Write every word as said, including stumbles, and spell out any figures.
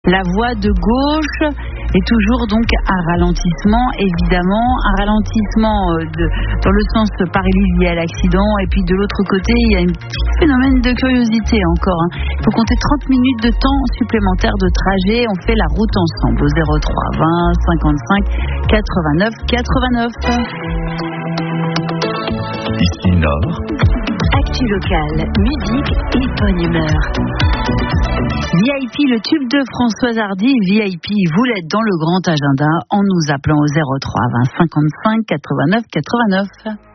La voie de gauche est toujours donc un ralentissement, évidemment, un ralentissement de, dans le sens Paris-Lille lié à l'accident, et puis de l'autre côté, il y a un petit phénomène de curiosité encore. Hein. Il faut compter trente minutes de temps supplémentaire de trajet. On fait la route ensemble au zéro trois vingt cinquante-cinq quatre-vingt-neuf quatre-vingt-neuf. Ici Nord. Actu locale, musique et bonne humeur. V I P, le tube de Françoise Hardy. V I P, vous l'êtes dans le grand agenda en nous appelant au zéro trois vingt cinquante-cinq quatre-vingt-neuf quatre-vingt-neuf.